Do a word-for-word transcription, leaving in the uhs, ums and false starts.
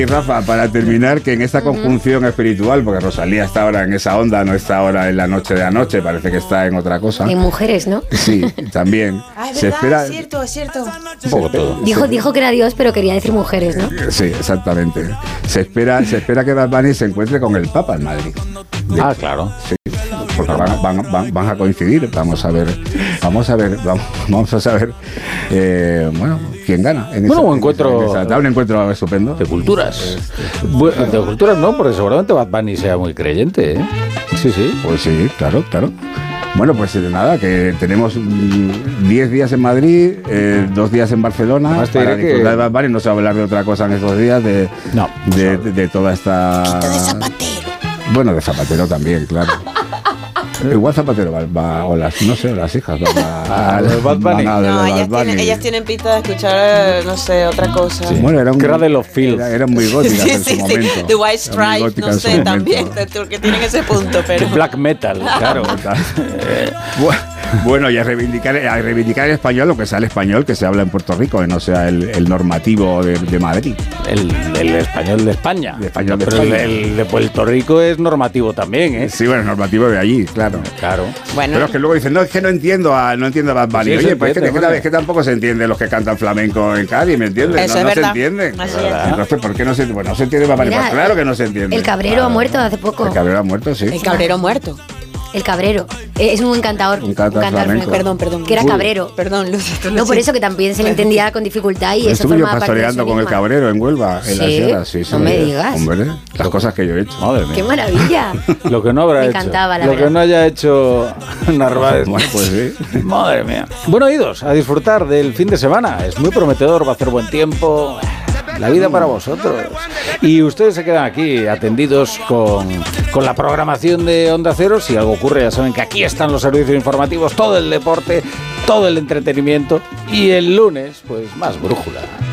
Y Rafa, para terminar, que en esta conjunción espiritual, porque Rosalía está ahora en esa onda, no está ahora en la noche de anoche, parece que está en otra cosa. En mujeres, ¿no? Sí, también. Ah, es se verdad, espera, es cierto, es cierto. Un poco todo. Dijo, dijo que era Dios, pero quería decir mujeres, ¿no? Sí, exactamente. Se espera, se espera que Bad Bunny se encuentre con el Papa en Madrid. De, Ah, claro. sí, porque van, van, van, van a coincidir. Vamos a ver, vamos a ver, vamos, vamos a saber, eh, bueno, quién gana. En Bueno, esa, un encuentro- en esa, en esa, un encuentro estupendo. De culturas. Bu- De culturas no, porque seguramente Bad Bunny sea muy creyente, ¿eh? Sí, sí. Pues sí, claro, claro. Bueno, pues eh, nada, que tenemos diez días en Madrid, eh, dos días en Barcelona. Además te Para diré disfrutar que- de Bad Bunny. No se va a hablar de otra cosa en estos días, de, No. de, de, de toda esta... De Zapatero. Bueno, de Zapatero también, claro. Igual Zapatero va, va- o las, no sé, las hijas van a, Ah, lo de Bad Bunny. van a- lo de No, Bad ellas Bunny. tienen, ellas tienen pinta de escuchar, eh, no sé, otra cosa. Sí. Bueno, era un, Cradle de los Fields. era- eran muy góticas Sí, en sí, su sí. momento. The White Eran muy Stripes, góticas no en su sé, momento. también, porque tienen ese punto, pero... Black metal, claro. Bu- Bueno, y a reivindicar, a reivindicar el español, lo que sea el español que se habla en Puerto Rico, que no sea el, el normativo de, de Madrid. El, el español de España. El español de Pero España. El, el de Puerto Rico es normativo también, ¿eh? Sí, bueno, el normativo de allí, claro. Claro. Bueno, Pero es que luego dicen, no, es que no entiendo a, no entiendo a Bad Bunny. Sí, se Oye, pues es que, entiende, es, que, hombre. es que tampoco se entiende los que cantan flamenco en Cádiz, ¿me entiendes? Eso no es no se verdad. entienden. Así es. Entonces, ¿por qué no se, bueno, no se entiende Bad Bunny? Mira, Pues claro que no se entiende. El Cabrero Claro. ha muerto hace poco. El Cabrero ha muerto, sí. el cabrero muerto. El Cabrero. Eh, Es un cantador. Un cantador flamenco. Perdón, perdón. Que era Uy, cabrero. Perdón, Luz. esto lo No, por siento. eso que también se le entendía con dificultad y eso Estuve yo formaba parte de su pastoreando con el enigma. Cabrero en Huelva, en Sí, las sierras. Sí, sí, no me digas. Hombre, las cosas que yo he hecho. Madre mía. ¡Qué maravilla! Lo que no habrá Me hecho. encantaba, la Lo verdad. que no haya hecho Narváez. Bueno, pues sí. Madre mía. Bueno, oídos, a disfrutar del fin de semana. Es muy prometedor, va a hacer buen tiempo. La vida para vosotros. Y ustedes se quedan aquí atendidos con, con la programación de Onda Cero. Si algo ocurre, ya saben que aquí están los servicios informativos, todo el deporte, todo el entretenimiento. Y el lunes, pues más brújula.